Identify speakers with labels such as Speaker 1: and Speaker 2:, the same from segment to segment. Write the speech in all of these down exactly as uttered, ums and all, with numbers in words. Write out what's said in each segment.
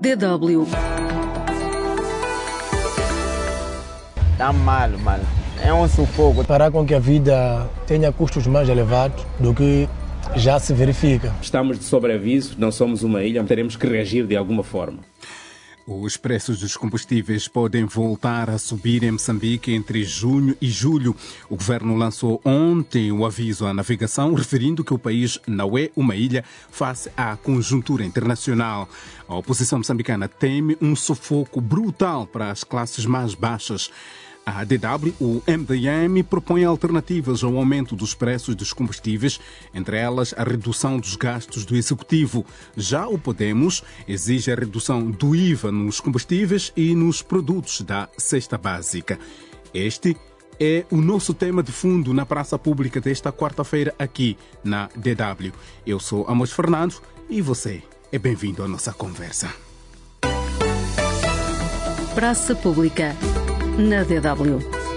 Speaker 1: D W.
Speaker 2: Está mal, mal. É um sufoco.
Speaker 3: Para com que a vida tenha custos mais elevados do que já se verifica.
Speaker 4: Estamos de sobreaviso, não somos uma ilha, teremos que reagir de alguma forma.
Speaker 5: Os preços dos combustíveis podem voltar a subir em Moçambique entre junho e julho. O governo lançou ontem o aviso à navegação, referindo que o país não é uma ilha face à conjuntura internacional. A oposição moçambicana teme um sufoco brutal para as classes mais baixas. A D W, o M D M, propõe alternativas ao aumento dos preços dos combustíveis, entre elas a redução dos gastos do Executivo. Já o Podemos exige a redução do I V A nos combustíveis e nos produtos da cesta básica. Este é o nosso tema de fundo na praça pública desta quarta-feira aqui na D W. Eu sou Amos Fernando e você é bem-vindo à nossa conversa.
Speaker 1: Praça Pública na D W.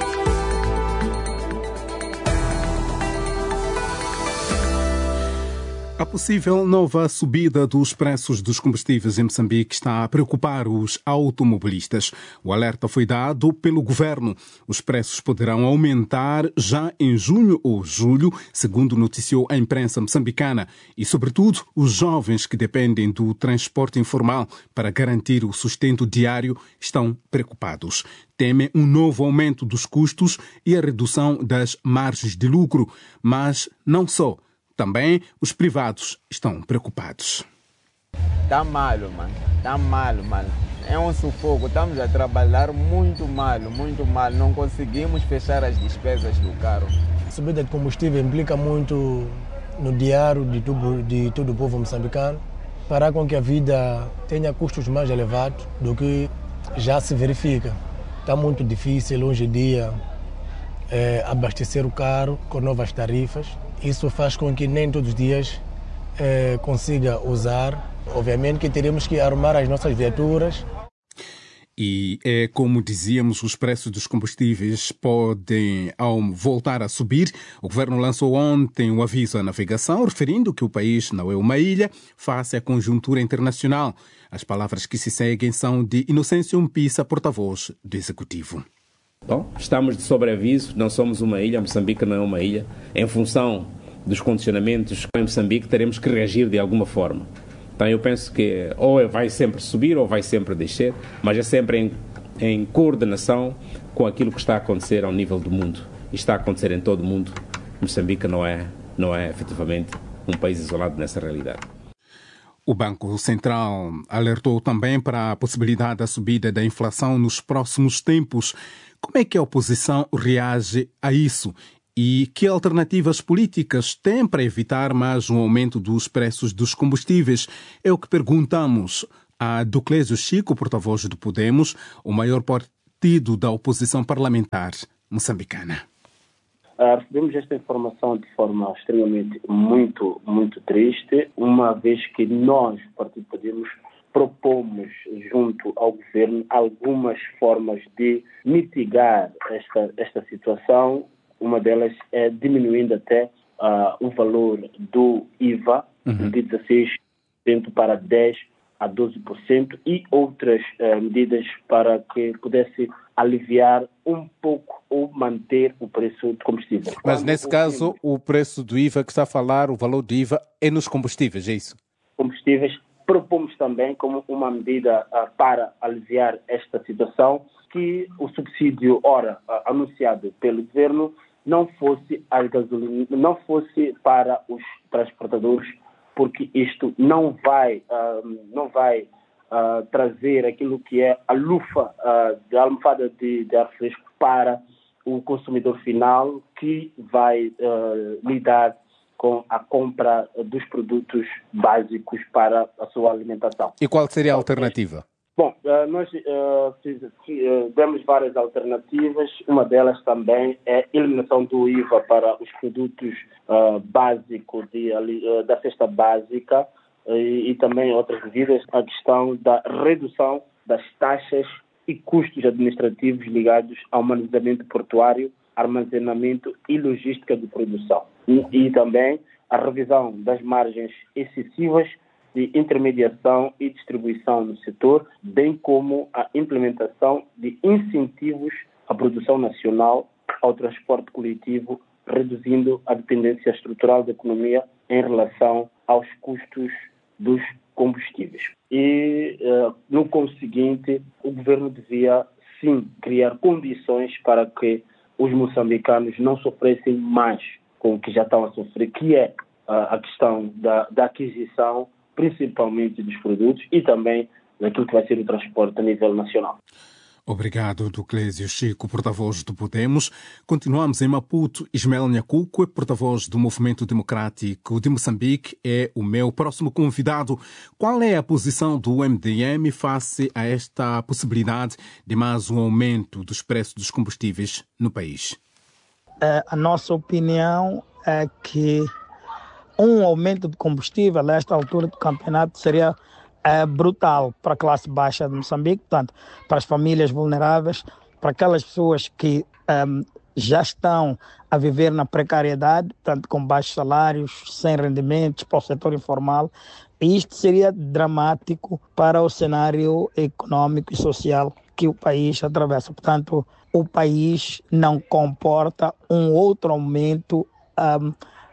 Speaker 5: A possível nova subida dos preços dos combustíveis em Moçambique está a preocupar os automobilistas. O alerta foi dado pelo governo. Os preços poderão aumentar já em junho ou julho, segundo noticiou a imprensa moçambicana. E, sobretudo, os jovens que dependem do transporte informal para garantir o sustento diário estão preocupados. Temem um novo aumento dos custos e a redução das margens de lucro. Mas não só. Também os privados estão preocupados.
Speaker 2: Está mal, mano. Está mal, mano. É um sufoco. Estamos a trabalhar muito mal, muito mal. Não conseguimos fechar as despesas do carro.
Speaker 3: A subida de combustível implica muito no diário de todo, de todo o povo moçambicano, para com que a vida tenha custos mais elevados do que já se verifica. Está muito difícil hoje em dia é, abastecer o carro com novas tarifas. Isso faz com que nem todos os dias eh, consiga usar. Obviamente que teremos que arrumar as nossas viaturas.
Speaker 5: E é como dizíamos, os preços dos combustíveis podem ao voltar a subir. O governo lançou ontem um aviso à navegação, referindo que o país não é uma ilha face à conjuntura internacional. As palavras que se seguem são de Inocêncio Mpisa, porta-voz do Executivo.
Speaker 4: Bom, estamos de sobreaviso, não somos uma ilha, Moçambique não é uma ilha. Em função dos condicionamentos em Moçambique, teremos que reagir de alguma forma. Então eu penso que ou vai sempre subir ou vai sempre descer, mas é sempre em, em coordenação com aquilo que está a acontecer ao nível do mundo. E está a acontecer em todo o mundo. Moçambique não é, não é efetivamente um país isolado nessa realidade.
Speaker 5: O Banco Central alertou também para a possibilidade da subida da inflação nos próximos tempos. Como é que a oposição reage a isso? E que alternativas políticas tem para evitar mais um aumento dos preços dos combustíveis? É o que perguntamos a Duclésio Chico, porta-voz do Podemos, o maior partido da oposição parlamentar moçambicana.
Speaker 6: Uh, recebemos esta informação de forma extremamente muito, muito triste, uma vez que nós, o Partido Podemos, propomos junto ao governo algumas formas de mitigar esta, esta situação. Uma delas é diminuindo até uh, o valor do I V A uhum. de dezesseis por cento para dez por cento a doze por cento e outras uh, medidas para que pudesse aliviar um pouco ou manter o preço do combustível.
Speaker 7: Mas Quando nesse o caso, fim, o preço do I V A que está a falar, o valor do I V A é nos combustíveis, é isso?
Speaker 6: Combustíveis. Propomos também como uma medida uh, para aliviar esta situação que o subsídio, ora, uh, anunciado pelo governo, não fosse a gasolina, não fosse para os transportadores, porque isto não vai, uh, não vai uh, trazer aquilo que é a lufa uh, de almofada de, de ar fresco para o consumidor final, que vai uh, lidar com a compra dos produtos básicos para a sua alimentação.
Speaker 7: E qual seria a alternativa?
Speaker 6: Bom, nós uh, demos várias alternativas. Uma delas também é a eliminação do I V A para os produtos uh, básicos de, uh, da cesta básica e, e também outras medidas. A questão da redução das taxas e custos administrativos ligados ao manuseamento portuário, armazenamento e logística de produção. E, e também a revisão das margens excessivas de intermediação e distribuição no setor, bem como a implementação de incentivos à produção nacional, ao transporte coletivo, reduzindo a dependência estrutural da economia em relação aos custos dos combustíveis. E, uh, no conseguinte, o governo devia, sim, criar condições para que os moçambicanos não sofressem mais com o que já estão a sofrer, que é uh, a questão da, da aquisição, principalmente dos produtos, e também daquilo que vai ser o transporte a nível nacional.
Speaker 5: Obrigado, Duclésio Chico, porta-voz do Podemos. Continuamos em Maputo. Ismael Nhacuco, porta-voz do Movimento Democrático de Moçambique, é o meu próximo convidado. Qual é a posição do M D M face a esta possibilidade de mais um aumento dos preços dos combustíveis no país?
Speaker 8: A nossa opinião é que um aumento de combustível a esta altura do campeonato seria é brutal para a classe baixa de Moçambique, portanto, para as famílias vulneráveis, para aquelas pessoas que um, já estão a viver na precariedade, portanto, com baixos salários, sem rendimentos, para o setor informal. E isto seria dramático para o cenário econômico e social que o país atravessa. Portanto, o país não comporta um outro aumento um,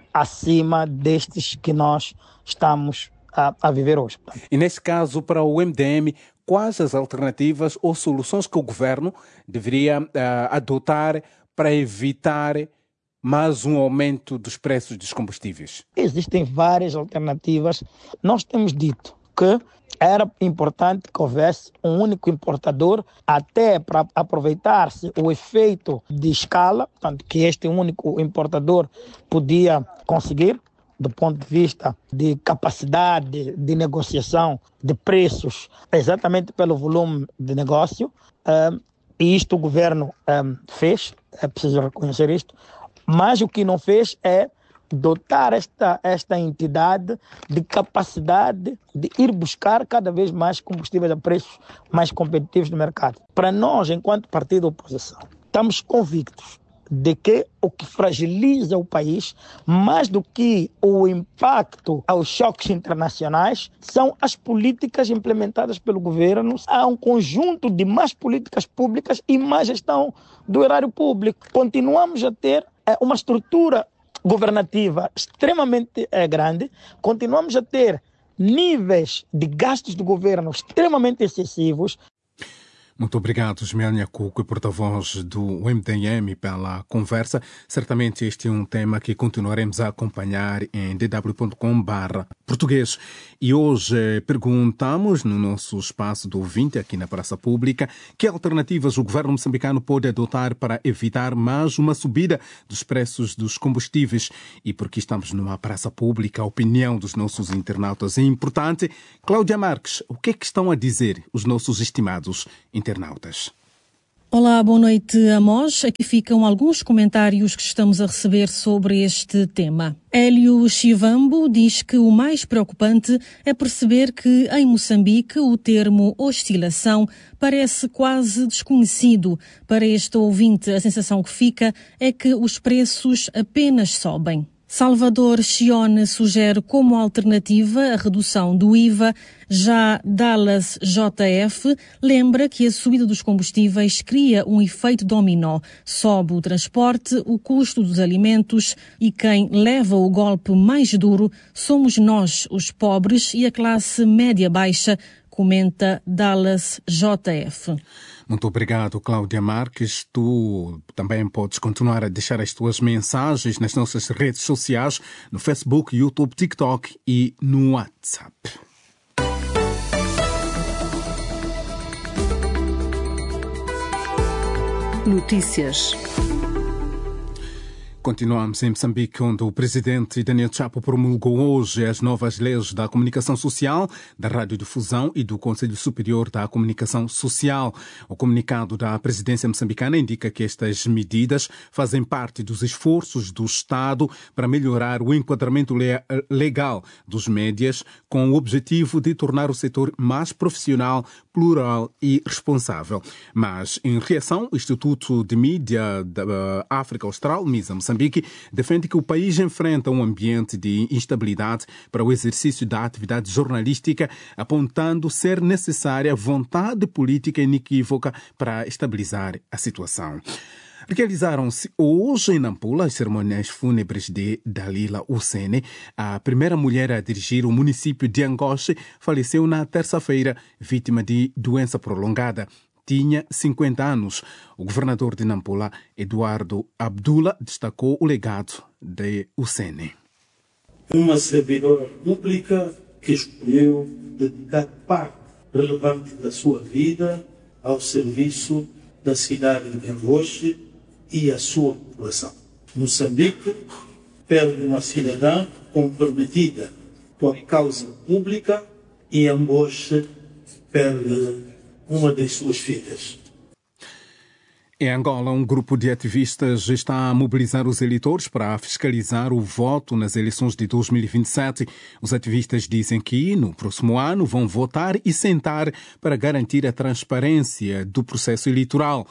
Speaker 8: acima destes que nós estamos A, a viver hoje.
Speaker 5: E nesse caso, para o M D M, quais as alternativas ou soluções que o governo deveria uh, adotar para evitar mais um aumento dos preços dos combustíveis?
Speaker 8: Existem várias alternativas. Nós temos dito que era importante que houvesse um único importador, até para aproveitar-se o efeito de escala, portanto, que este único importador podia conseguir, do ponto de vista de capacidade de negociação de preços, exatamente pelo volume de negócio. Um, e isto o governo um, fez, é preciso reconhecer isto, mas o que não fez é dotar esta, esta entidade de capacidade de ir buscar cada vez mais combustíveis a preços mais competitivos no mercado. Para nós, enquanto partido da oposição, estamos convictos de que o que fragiliza o país, mais do que o impacto aos choques internacionais, são as políticas implementadas pelo governo. Há um conjunto de más políticas públicas e má gestão do erário público. Continuamos a ter é, uma estrutura governativa extremamente é, grande, continuamos a ter níveis de gastos do governo extremamente excessivos.
Speaker 5: Muito obrigado, Ismael Nhacuco, porta-voz do M D M, pela conversa. Certamente este é um tema que continuaremos a acompanhar em d w ponto com barra português. E hoje perguntamos no nosso espaço do ouvinte, aqui na Praça Pública, que alternativas o governo moçambicano pode adotar para evitar mais uma subida dos preços dos combustíveis. E porque estamos numa praça pública, a opinião dos nossos internautas é importante. Cláudia Marques, o que é que estão a dizer os nossos estimados internautas?
Speaker 9: Olá, boa noite a nós. Aqui ficam alguns comentários que estamos a receber sobre este tema. Hélio Chivambo diz que o mais preocupante é perceber que em Moçambique o termo oscilação parece quase desconhecido. Para este ouvinte, a sensação que fica é que os preços apenas sobem. Salvador Chione sugere como alternativa a redução do I V A. Já Dallas J F lembra que a subida dos combustíveis cria um efeito dominó. Sobe o transporte, o custo dos alimentos e quem leva o golpe mais duro somos nós, os pobres e a classe média-baixa, comenta Dallas J F.
Speaker 5: Muito obrigado, Cláudia Marques. Tu também podes continuar a deixar as tuas mensagens nas nossas redes sociais, no Facebook, YouTube, TikTok e no WhatsApp.
Speaker 1: Notícias.
Speaker 5: Continuamos em Moçambique, onde o presidente Daniel Chapo promulgou hoje as novas leis da comunicação social, da radiodifusão e do Conselho Superior da Comunicação Social. O comunicado da presidência moçambicana indica que estas medidas fazem parte dos esforços do Estado para melhorar o enquadramento legal dos médias, com o objetivo de tornar o setor mais profissional, plural e responsável. Mas, em reação, o Instituto de Mídia da África Austral, MISA Moçambique, Moçambique defende que o país enfrenta um ambiente de instabilidade para o exercício da atividade jornalística, apontando ser necessária vontade política inequívoca para estabilizar a situação. Realizaram-se hoje em Nampula as cerimônias fúnebres de Dalila Hussein, a primeira mulher a dirigir o município de Angoche. Faleceu na terça-feira, vítima de doença prolongada. Tinha cinquenta anos. O governador de Nampula, Eduardo Abdullah, destacou o legado de Hussein.
Speaker 10: Uma servidora pública que escolheu dedicar parte relevante da sua vida ao serviço da cidade de Angoche e a sua população. Moçambique perde uma cidadã comprometida com a causa pública e Angoche perde uma das suas filhas.
Speaker 5: Em Angola, um grupo de ativistas está a mobilizar os eleitores para fiscalizar o voto nas eleições de dois mil e vinte e sete. Os ativistas dizem que, no próximo ano, vão votar e sentar para garantir a transparência do processo eleitoral.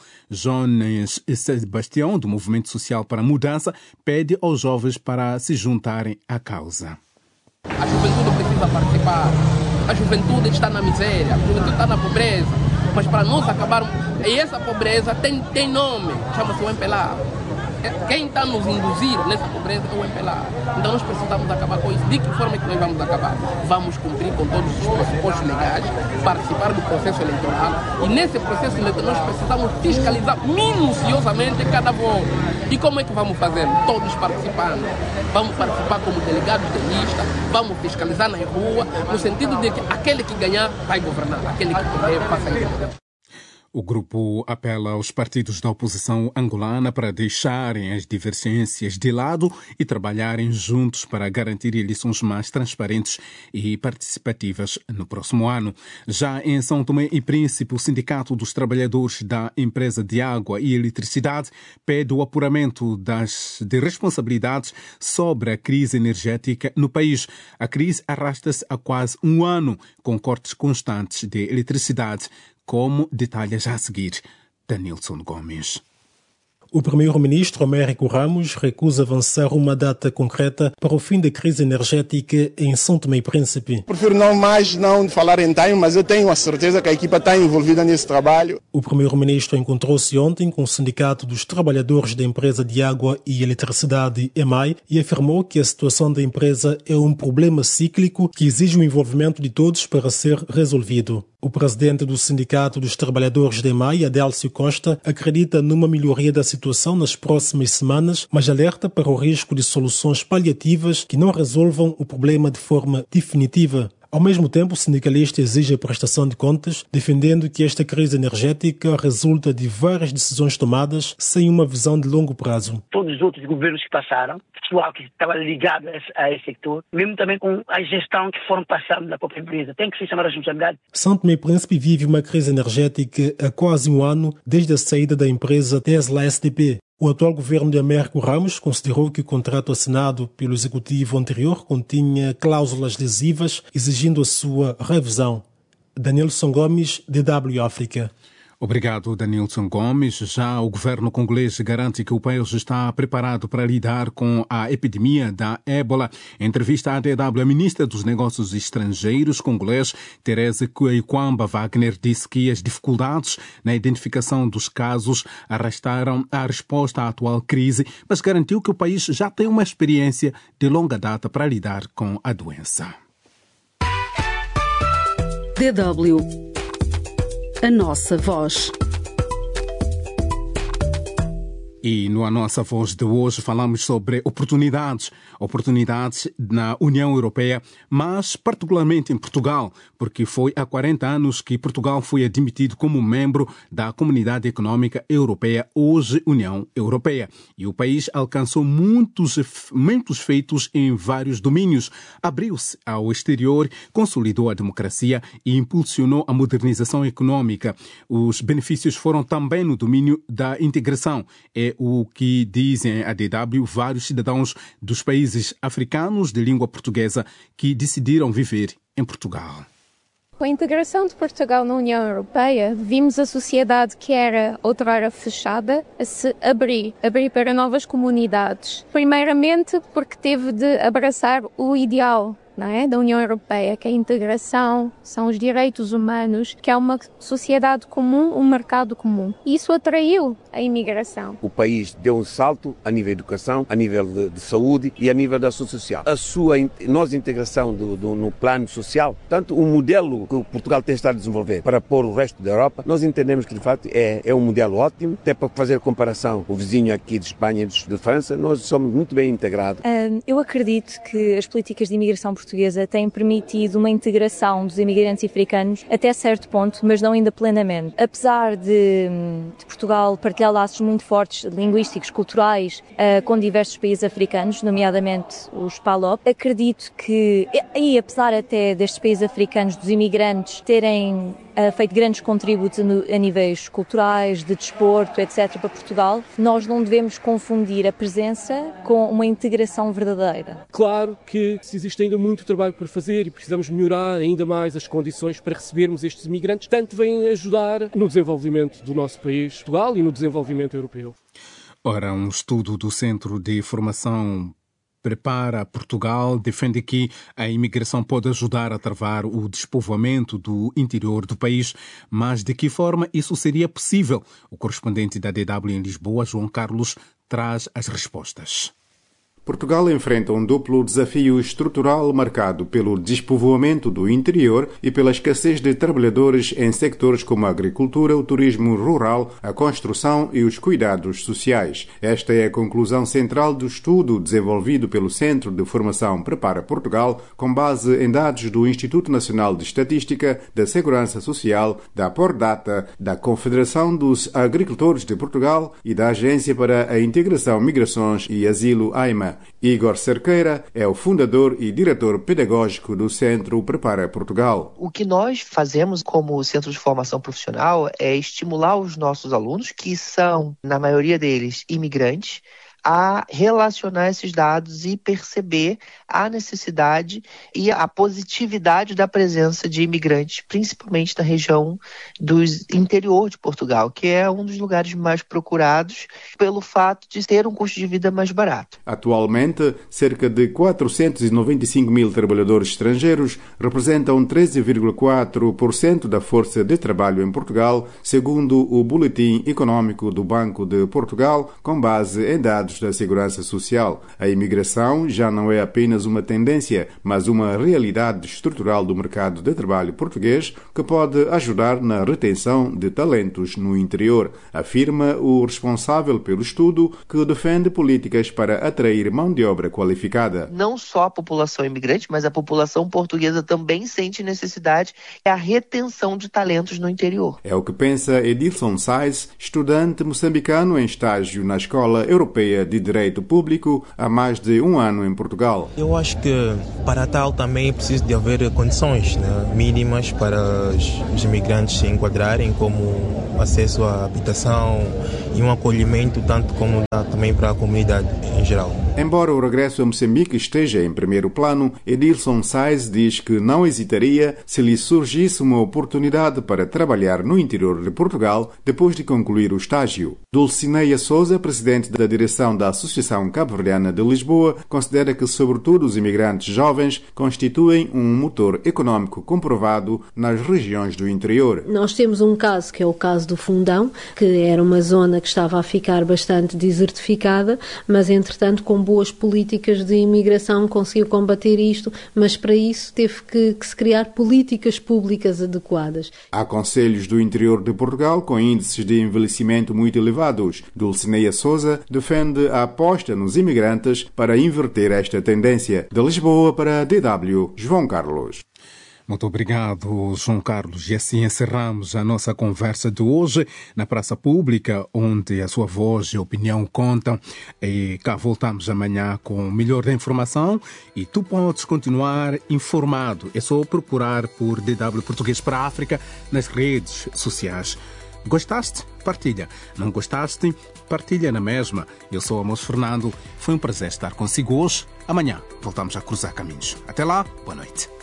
Speaker 5: Jones Sebastião, do Movimento Social para a Mudança, pede aos jovens para se juntarem à causa.
Speaker 11: A juventude precisa participar. A juventude está na miséria, a juventude está na pobreza. Mas para nós acabarmos... E essa pobreza tem, tem nome, chama-se o M P L A. Quem está nos induzir nessa pobreza é o M P L A. Então nós precisamos acabar com isso. De que forma é que nós vamos acabar? Vamos cumprir com todos os pressupostos legais, participar do processo eleitoral. E nesse processo eleitoral nós precisamos fiscalizar minuciosamente cada voto. E como é que vamos fazer? Todos participando. Vamos participar como delegados de lista, vamos fiscalizar na rua, no sentido de que aquele que ganhar vai governar, aquele que perder passa a governar.
Speaker 5: O grupo apela aos partidos da oposição angolana para deixarem as divergências de lado e trabalharem juntos para garantir eleições mais transparentes e participativas no próximo ano. Já em São Tomé e Príncipe, o Sindicato dos Trabalhadores da Empresa de Água e Eletricidade pede o apuramento das, de responsabilidades sobre a crise energética no país. A crise arrasta-se há quase um ano, com cortes constantes de eletricidade, como detalha já a seguir Danilson Gomes.
Speaker 12: O primeiro-ministro Américo Ramos recusa avançar uma data concreta para o fim da crise energética em São Tomé e Príncipe.
Speaker 13: Prefiro não mais não falar em time, mas eu tenho a certeza que a equipa está envolvida nesse trabalho.
Speaker 12: O primeiro-ministro encontrou-se ontem com o Sindicato dos Trabalhadores da Empresa de Água e Eletricidade, E M A I, e afirmou que a situação da empresa é um problema cíclico que exige o envolvimento de todos para ser resolvido. O presidente do Sindicato dos Trabalhadores da E M A I, Adélcio Costa, acredita numa melhoria da situação nas próximas semanas, mas alerta para o risco de soluções paliativas que não resolvam o problema de forma definitiva. Ao mesmo tempo, o sindicalista exige a prestação de contas, defendendo que esta crise energética resulta de várias decisões tomadas sem uma visão de longo prazo.
Speaker 14: Todos os outros governos que passaram, pessoal que estava ligado a esse, a esse sector, mesmo também com a gestão que foram passando na própria empresa, tem que se chamar a responsabilidade.
Speaker 12: São Tomé e Príncipe vive uma crise energética há quase um ano desde a saída da empresa Tesla S D P. O atual governo de Américo Ramos considerou que o contrato assinado pelo executivo anterior continha cláusulas lesivas, exigindo a sua revisão. Danilson Gomes, D W África.
Speaker 5: Obrigado, Danilson Gomes. Já o governo congolês garante que o país está preparado para lidar com a epidemia da ébola. Em entrevista à D W, a ministra dos Negócios Estrangeiros congolês, Teresa Kueikwamba Wagner, disse que as dificuldades na identificação dos casos arrastaram a resposta à atual crise, mas garantiu que o país já tem uma experiência de longa data para lidar com a doença.
Speaker 1: D W A nossa voz.
Speaker 5: E no A Nossa Voz de hoje falamos sobre oportunidades, oportunidades na União Europeia, mas particularmente em Portugal, porque foi há quarenta anos que Portugal foi admitido como membro da Comunidade Económica Europeia, hoje União Europeia. E o país alcançou muitos, muitos feitos em vários domínios. Abriu-se ao exterior, consolidou a democracia e impulsionou a modernização económica. Os benefícios foram também no domínio da integração. É o que dizem a D W vários cidadãos dos países africanos de língua portuguesa que decidiram viver em Portugal.
Speaker 15: Com a integração de Portugal na União Europeia, vimos a sociedade que era outrora fechada a se abrir, abrir para novas comunidades. Primeiramente porque teve de abraçar o ideal, não é, da União Europeia, que é a integração, são os direitos humanos, que é uma sociedade comum, um mercado comum. E isso atraiu a imigração.
Speaker 16: O país deu um salto a nível de educação, a nível de, de saúde e a nível da ação social. A sua nossa integração do, do, no plano social, tanto o modelo que Portugal tem estado a desenvolver para pôr o resto da Europa, nós entendemos que de facto é, é um modelo ótimo, até para fazer comparação com o vizinho aqui de Espanha e de França, nós somos muito bem integrados.
Speaker 17: Um, eu acredito que as políticas de imigração portuguesa têm permitido uma integração dos imigrantes africanos até certo ponto, mas não ainda plenamente. Apesar de, de Portugal partilhar laços muito fortes, linguísticos, culturais, uh, com diversos países africanos, nomeadamente os P A L O P, acredito que, e apesar até destes países africanos, dos imigrantes terem Uh, feito grandes contributos a, no, a níveis culturais, de desporto, etcétera para Portugal, nós não devemos confundir a presença com uma integração verdadeira.
Speaker 18: Claro que existe ainda muito trabalho para fazer e precisamos melhorar ainda mais as condições para recebermos estes imigrantes, tanto vêm ajudar no desenvolvimento do nosso país, Portugal, e no desenvolvimento europeu.
Speaker 5: Ora, um estudo do Centro de Formação Prepara Portugal defende que a imigração pode ajudar a travar o despovoamento do interior do país, mas de que forma isso seria possível? O correspondente da D W em Lisboa, João Carlos, traz as respostas.
Speaker 19: Portugal enfrenta um duplo desafio estrutural marcado pelo despovoamento do interior e pela escassez de trabalhadores em sectores como a agricultura, o turismo rural, a construção e os cuidados sociais. Esta é a conclusão central do estudo desenvolvido pelo Centro de Formação Prepara Portugal, com base em dados do Instituto Nacional de Estatística, da Segurança Social, da Pordata, da Confederação dos Agricultores de Portugal e da Agência para a Integração, Migrações e Asilo, A I M A. Igor Cerqueira é o fundador e diretor pedagógico do Centro Prepara Portugal.
Speaker 20: O que nós fazemos como Centro de Formação Profissional é estimular os nossos alunos, que são, na maioria deles, imigrantes, a relacionar esses dados e perceber a necessidade e a positividade da presença de imigrantes, principalmente na região do interior de Portugal, que é um dos lugares mais procurados pelo fato de ter um custo de vida mais barato.
Speaker 19: Atualmente, cerca de quatrocentos e noventa e cinco mil trabalhadores estrangeiros representam treze vírgula quatro por cento da força de trabalho em Portugal, segundo o Boletim Econômico do Banco de Portugal, com base em dados da Segurança Social. A imigração já não é apenas uma tendência, mas uma realidade estrutural do mercado de trabalho português que pode ajudar na retenção de talentos no interior, afirma o responsável pelo estudo, que defende políticas para atrair mão de obra qualificada.
Speaker 20: Não só a população imigrante, mas a população portuguesa também sente necessidade da a retenção de talentos no interior.
Speaker 19: É o que pensa Edilson Sais, estudante moçambicano em estágio na Escola Europeia de Direito Público há mais de um ano em Portugal.
Speaker 21: Eu acho que para tal também é preciso de haver condições, né, mínimas para os, os imigrantes se enquadrarem, como acesso à habitação e um acolhimento tanto como também para a comunidade em geral.
Speaker 19: Embora o regresso a Moçambique esteja em primeiro plano, Edilson Sais diz que não hesitaria se lhe surgisse uma oportunidade para trabalhar no interior de Portugal depois de concluir o estágio. Dulcineia Souza, presidente da direção da Associação Cabo-Verdiana de Lisboa, considera que, sobretudo, os imigrantes jovens constituem um motor econômico comprovado nas regiões do interior.
Speaker 22: Nós temos um caso, que é o caso do Fundão, que era uma zona que estava a ficar bastante desertificada, mas, entretanto, com boas políticas de imigração conseguiu combater isto, mas para isso teve que, que se criar políticas públicas adequadas.
Speaker 19: Há concelhos do interior de Portugal com índices de envelhecimento muito elevados. Dulcineia Souza defende a aposta nos imigrantes para inverter esta tendência. De Lisboa para a D W, João Carlos.
Speaker 5: Muito obrigado, João Carlos. E assim encerramos a nossa conversa de hoje na Praça Pública, onde a sua voz e opinião contam. E cá voltamos amanhã com o melhor da informação e tu podes continuar informado. É só procurar por D W Português para a África nas redes sociais. Gostaste? Partilha. Não gostaste? Partilha na mesma. Eu sou Amos Fernando. Foi um prazer estar consigo hoje. Amanhã voltamos a cruzar caminhos. Até lá, boa noite.